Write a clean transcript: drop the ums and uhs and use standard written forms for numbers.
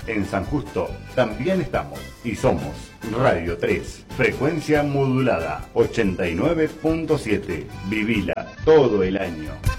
En San Justo también estamos y somos Radio 3, frecuencia modulada 89.7. Vivila todo el año.